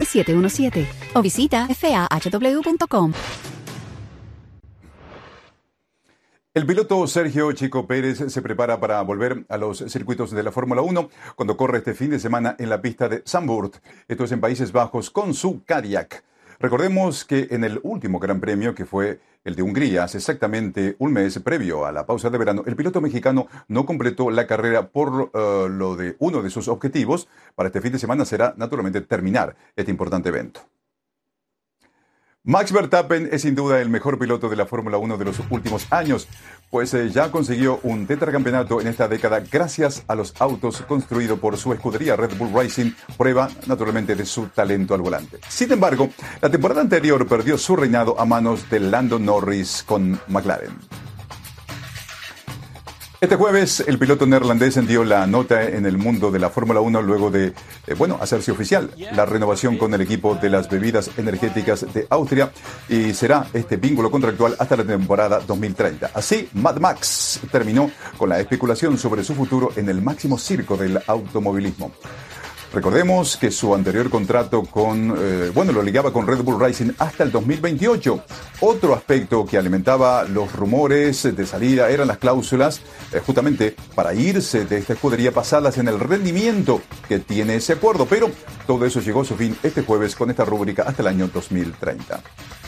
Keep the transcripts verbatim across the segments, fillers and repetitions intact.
siete uno siete o visita f a h w punto com. El piloto Sergio Checo Pérez se prepara para volver a los circuitos de la Fórmula uno cuando corre este fin de semana en la pista de Zandvoort, esto es en Países Bajos, con su Cadillac. Recordemos que en el último Gran Premio, que fue el de Hungría, hace exactamente un mes previo a la pausa de verano, el piloto mexicano no completó la carrera por uh, lo de uno de sus objetivos. Para este fin de semana será, naturalmente, terminar este importante evento. Max Verstappen es sin duda el mejor piloto de la Fórmula uno de los últimos años, pues eh, ya consiguió un tetracampeonato en esta década gracias a los autos construidos por su escudería Red Bull Racing, prueba naturalmente de su talento al volante. Sin embargo, la temporada anterior perdió su reinado a manos de Lando Norris con McLaren. Este jueves, el piloto neerlandés dio la nota en el mundo de la Fórmula uno luego de, eh, bueno, hacerse oficial la renovación con el equipo de las bebidas energéticas de Austria y será este vínculo contractual hasta la temporada dos mil treinta. Así, Mad Max terminó con la especulación sobre su futuro en el máximo circo del automovilismo. Recordemos que su anterior contrato con, eh, bueno, lo ligaba con Red Bull Racing hasta el dos mil veintiocho. Otro aspecto que alimentaba los rumores de salida eran las cláusulas, eh, justamente para irse de esta escudería basadas en el rendimiento que tiene ese acuerdo. Pero todo eso llegó a su fin este jueves con esta rúbrica hasta el año dos mil treinta.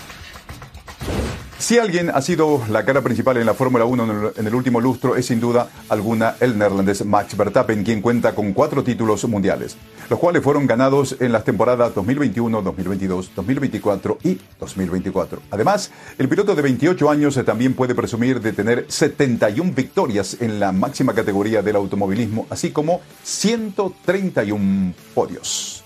Si alguien ha sido la cara principal en la Fórmula uno en el último lustro, es sin duda alguna el neerlandés Max Verstappen, quien cuenta con cuatro títulos mundiales, los cuales fueron ganados en las temporadas dos mil veintiuno, dos mil veintidós, dos mil veinticuatro y dos mil veinticuatro. Además, el piloto de veintiocho años también puede presumir de tener setenta y una victorias en la máxima categoría del automovilismo, así como ciento treinta y uno podios.